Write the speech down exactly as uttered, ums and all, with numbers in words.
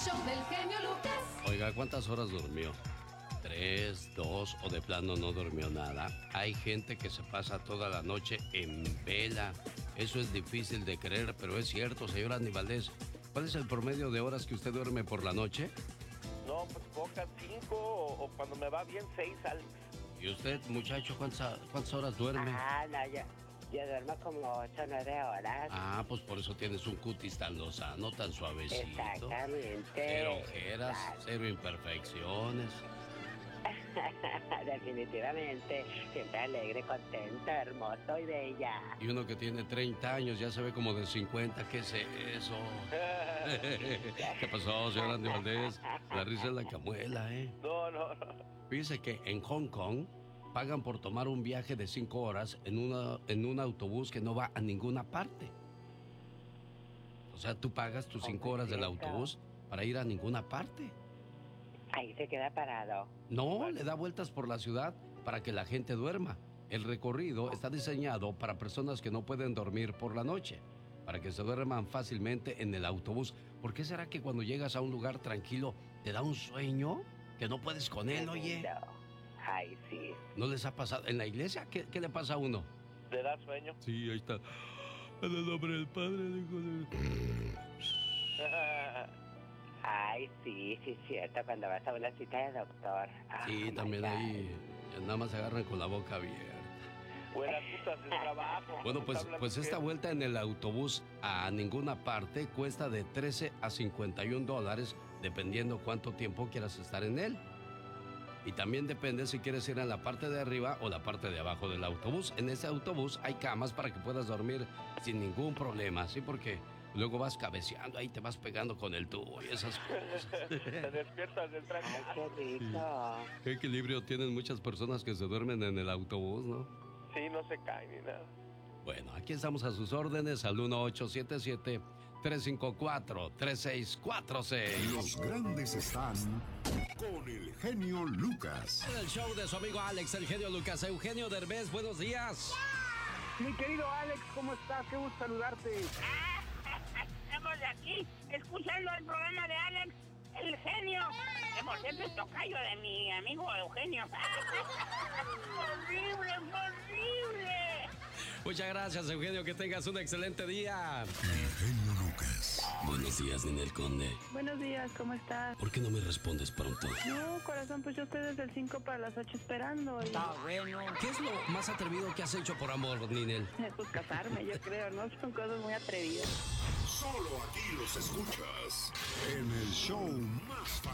show del genio Lucas. Oiga, ¿cuántas horas durmió? ¿Tres, dos o de plano no durmió nada? Hay gente que se pasa toda la noche en vela. Eso es difícil de creer, pero es cierto, señor Andy Valdés. ¿Cuál es el promedio de horas que usted duerme por la noche? No, pues pocas, cinco o, o cuando me va bien, seis, Alex. ¿Y usted, muchacho, cuántas, cuántas horas duerme? Ah, no, yo, yo duermo como ocho o nueve horas. Ah, pues por eso tienes un cutis tan lozano, tan suavecito. Exactamente. Cero ojeras, Exacto. cero imperfecciones. Definitivamente, siempre alegre, contento, hermoso y bella. Y uno que tiene treinta años ya se ve como de cincuenta. ¿Qué es eso? ¿Qué pasó, señor Andy Valdés? La risa es la camuela, ¿eh? No, no, no. Fíjese que en Hong Kong pagan por tomar un viaje de cinco horas en, una, en un autobús que no va a ninguna parte. O sea, tú pagas tus cinco horas del autobús para ir a ninguna parte. Ahí se queda parado. No, le da vueltas por la ciudad para que la gente duerma. El recorrido está diseñado para personas que no pueden dormir por la noche, para que se duerman fácilmente en el autobús. ¿Por qué será que cuando llegas a un lugar tranquilo te da un sueño que no puedes con él, oye? Ay, sí. ¿No les ha pasado? ¿En la iglesia qué, qué le pasa a uno? ¿Le da sueño? Sí, ahí está. En el nombre del Padre, del Hijo, del... Ay, sí, sí, es cierto, cuando vas a una cita de doctor. Sí, Oh, también my God. ahí nada más se agarran con la boca abierta. Buenas putas de trabajo. Bueno, pues, Habla pues esta mujer. vuelta en el autobús a ninguna parte cuesta de trece a cincuenta y un dólares, dependiendo cuánto tiempo quieras estar en él. Y también depende si quieres ir en la parte de arriba o la parte de abajo del autobús. En ese autobús hay camas para que puedas dormir sin ningún problema, ¿sí? Porque luego vas cabeceando, ahí te vas pegando con el tubo y esas cosas. Te despiertas del trancazo. Ay, qué rico. Qué equilibrio tienen muchas personas que se duermen en el autobús, ¿no? Sí, no se cae ni nada. Bueno, aquí estamos a sus órdenes al uno ocho siete siete, tres cinco cuatro, tres seis cuatro seis. Los grandes están con el genio Lucas. En el show de su amigo Alex, el genio Lucas. Eugenio Derbez, buenos días. Mi querido Alex, ¿cómo estás? Qué gusto saludarte. Estamos aquí escuchando el programa de Alex, el genio. Que por cierto es tocayo de mi amigo Eugenio. ¡Horrible, horrible! Muchas gracias, Eugenio. Que tengas un excelente día. El genio Lucas. Buenos días, Ninel Conde. Buenos días, ¿cómo estás? ¿Por qué no me respondes pronto? No, corazón, pues yo estoy desde el cinco para las ocho esperando. Y... ¿Qué es lo más atrevido que has hecho por amor, Ninel? Pues casarme, yo creo, ¿no? Son cosas muy atrevidas. Solo aquí los escuchas en el show más